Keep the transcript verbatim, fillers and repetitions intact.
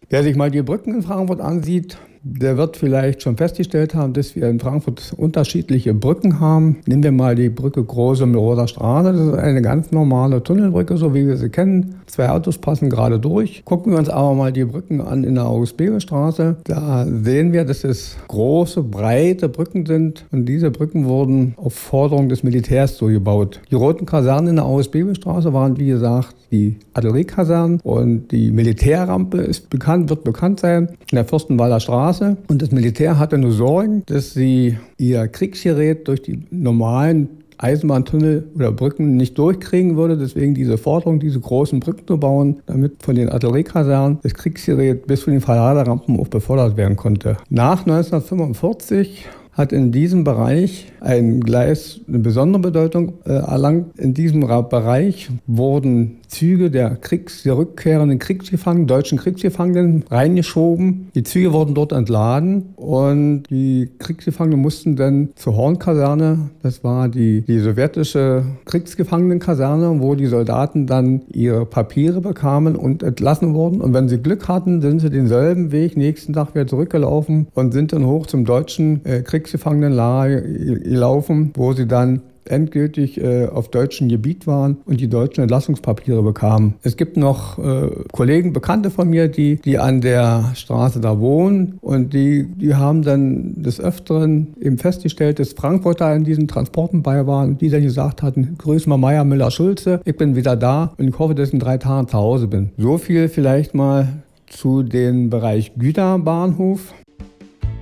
Wer sich mal die Brücken in Frankfurt ansieht, der wird vielleicht schon festgestellt haben, dass wir in Frankfurt unterschiedliche Brücken haben. Nehmen wir mal die Brücke Große Milorder Straße. Das ist eine ganz normale Tunnelbrücke, so wie wir sie kennen. Zwei Autos passen gerade durch. Gucken wir uns aber mal die Brücken an in der August-Bebel-Straße. Da sehen wir, dass es große, breite Brücken sind. Und diese Brücken wurden auf Forderung des Militärs so gebaut. Die roten Kasernen in der August-Bebel-Straße waren, wie gesagt, die Artilleriekasernen. Und die Militärrampe ist bekannt, wird bekannt sein, in der Fürstenwalder Straße. Und das Militär hatte nur Sorgen, dass sie ihr Kriegsgerät durch die normalen Eisenbahntunnel oder Brücken nicht durchkriegen würde. Deswegen diese Forderung, diese großen Brücken zu bauen, damit von den Artilleriekasernen das Kriegsgerät bis zu den Verladerampen auch befördert werden konnte. Nach neunzehnhundertfünfundvierzig hat in diesem Bereich ein Gleis eine besondere Bedeutung äh, erlangt. In diesem Bereich wurden Züge der, Kriegs-, der rückkehrenden Kriegsgefangenen, deutschen Kriegsgefangenen reingeschoben. Die Züge wurden dort entladen und die Kriegsgefangenen mussten dann zur Hornkaserne, das war die, die sowjetische Kriegsgefangenenkaserne, wo die Soldaten dann ihre Papiere bekamen und entlassen wurden. Und wenn sie Glück hatten, sind sie denselben Weg nächsten Tag wieder zurückgelaufen und sind dann hoch zum deutschen äh, Kriegsgefangenenlager gelaufen, wo sie dann endgültig äh, auf deutschem Gebiet waren und die deutschen Entlassungspapiere bekamen. Es gibt noch äh, Kollegen, Bekannte von mir, die, die an der Straße da wohnen und die, die haben dann des Öfteren eben festgestellt, dass Frankfurter in diesen Transporten bei waren, die dann gesagt hatten, grüß mal Meier, Müller, Schulze, ich bin wieder da und ich hoffe, dass ich in drei Tagen zu Hause bin. So viel vielleicht mal zu dem Bereich Güterbahnhof.